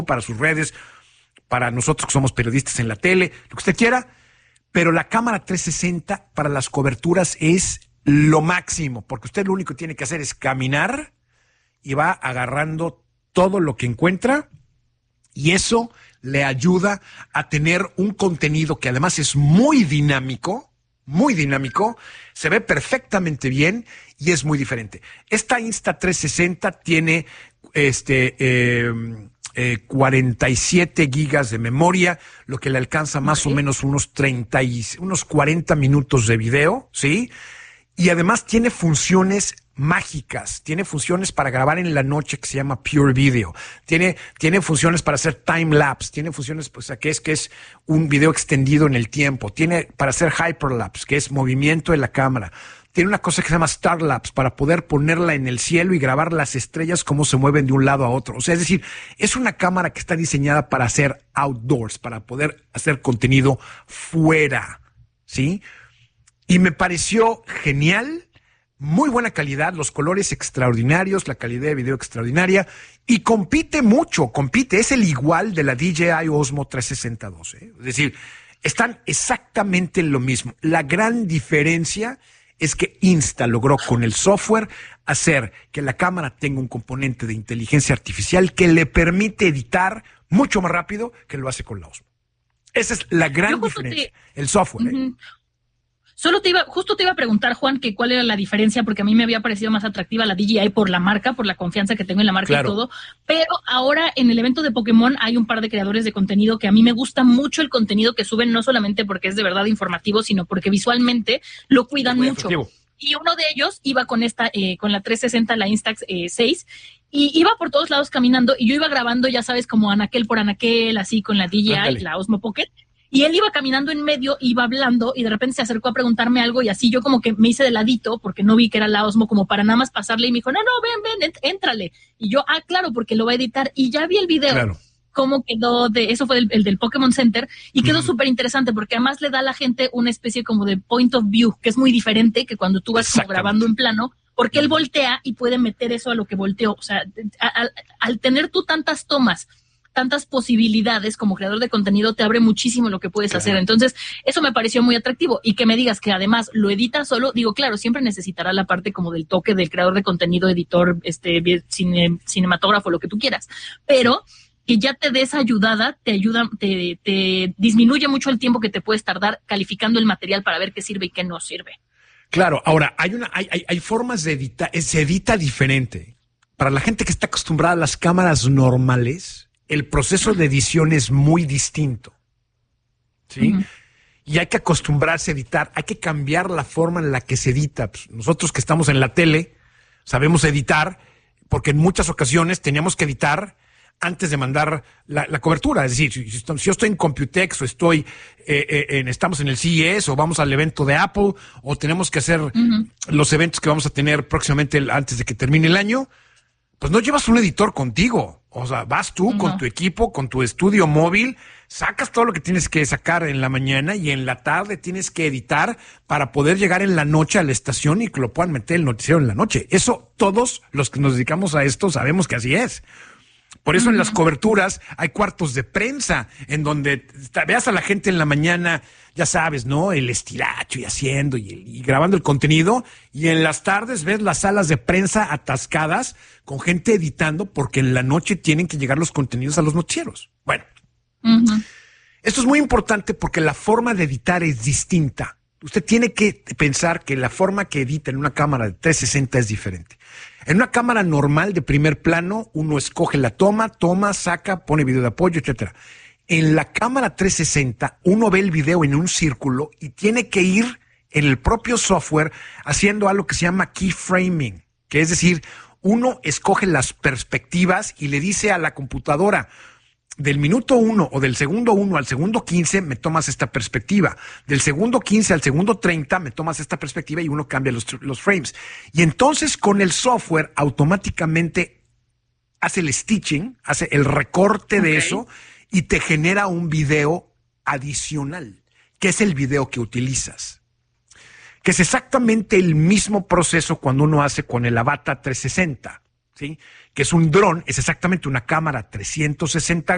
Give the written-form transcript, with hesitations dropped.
para sus redes, para nosotros que somos periodistas en la tele, lo que usted quiera, pero la cámara 360 para las coberturas es lo máximo, porque usted lo único que tiene que hacer es caminar y va agarrando todo lo que encuentra, y eso le ayuda a tener un contenido que además es muy dinámico, se ve perfectamente bien y es muy diferente. Esta Insta360 tiene 47 gigas de memoria, lo que le alcanza más o menos unos 40 minutos de video, ¿sí? Y además tiene funciones mágicas, tiene funciones para grabar en la noche que se llama Pure Video, tiene funciones para hacer time lapse, tiene funciones que es un video extendido en el tiempo, tiene para hacer hyperlapse, que es movimiento de la cámara, tiene una cosa que se llama Star Lapse para poder ponerla en el cielo y grabar las estrellas cómo se mueven de un lado a otro. O sea, es decir, es una cámara que está diseñada para hacer outdoors, para poder hacer contenido fuera, ¿sí? Y me pareció genial, muy buena calidad, los colores extraordinarios, la calidad de video extraordinaria, y compite mucho, es el igual de la DJI Osmo 360 II, ¿eh? Es decir, están exactamente lo mismo. La gran diferencia es que Insta logró con el software hacer que la cámara tenga un componente de inteligencia artificial que le permite editar mucho más rápido que lo hace con la Osmo. Esa es la gran diferencia, el software. Justo te iba a preguntar, Juan, que cuál era la diferencia, porque a mí me había parecido más atractiva la DJI por la marca, por la confianza que tengo en la marca, claro, y todo. Pero ahora en el evento de Pokémon hay un par de creadores de contenido que a mí me gusta mucho el contenido que suben, no solamente porque es de verdad informativo, sino porque visualmente lo cuidan mucho. Y uno de ellos iba con con la 360, la Instax 6, y iba por todos lados caminando, y yo iba grabando, ya sabes, como anaquel por anaquel, así con la DJI, la Osmo Pocket. Y él iba caminando en medio, iba hablando, y de repente se acercó a preguntarme algo, y así yo como que me hice de ladito, porque no vi que era la Osmo, como para nada más pasarle, y me dijo, no, ven, éntrale. Y yo, claro, porque lo va a editar, y ya vi el video. Claro. Cómo quedó eso fue el del Pokémon Center, y quedó súper interesante, porque además le da a la gente una especie como de point of view, que es muy diferente que cuando tú vas como grabando en plano, porque él voltea y puede meter eso a lo que volteó. O sea, al tener tú tantas tomas, tantas posibilidades como creador de contenido, te abre muchísimo lo que puedes hacer. Entonces, eso me pareció muy atractivo. Y que me digas que además lo edita solo, digo, claro, siempre necesitará la parte como del toque del creador de contenido, editor, cinematógrafo, lo que tú quieras. Pero que ya te des ayudada, te disminuye mucho el tiempo que te puedes tardar calificando el material para ver qué sirve y qué no sirve. Claro, ahora, hay formas de editar, se edita diferente. Para la gente que está acostumbrada a las cámaras normales, el proceso de edición es muy distinto, ¿sí? Y hay que acostumbrarse a editar, hay que cambiar la forma en la que se edita. Pues nosotros que estamos en la tele sabemos editar, porque en muchas ocasiones teníamos que editar antes de mandar la cobertura. Es decir, si yo estoy en Computex o estamos en el CES o vamos al evento de Apple o tenemos que hacer los eventos que vamos a tener próximamente antes de que termine el año, pues no llevas un editor contigo. O sea, vas tú con tu equipo, con tu estudio móvil, sacas todo lo que tienes que sacar en la mañana y en la tarde tienes que editar para poder llegar en la noche a la estación y que lo puedan meter el noticiero en la noche. Eso todos los que nos dedicamos a esto sabemos que así es. Por eso en las coberturas hay cuartos de prensa en donde veas a la gente en la mañana, ya sabes, ¿no? El estiracho y haciendo y grabando el contenido, y en las tardes ves las salas de prensa atascadas con gente editando porque en la noche tienen que llegar los contenidos a los noticieros. Bueno, esto es muy importante porque la forma de editar es distinta. Usted tiene que pensar que la forma que edita en una cámara de 360 es diferente. En una cámara normal de primer plano, uno escoge la toma, saca, pone video de apoyo, etcétera. En la cámara 360, uno ve el video en un círculo y tiene que ir en el propio software haciendo algo que se llama keyframing, que es decir, uno escoge las perspectivas y le dice a la computadora, del minuto 1 o del segundo 1 al segundo 15 me tomas esta perspectiva. Del segundo 15 al segundo 30 me tomas esta perspectiva y uno cambia los frames. Y entonces con el software automáticamente hace el stitching, hace el recorte de eso y te genera un video adicional, que es el video que utilizas. Que es exactamente el mismo proceso cuando uno hace con el Avata 360, ¿sí? Que es un dron, es exactamente una cámara 360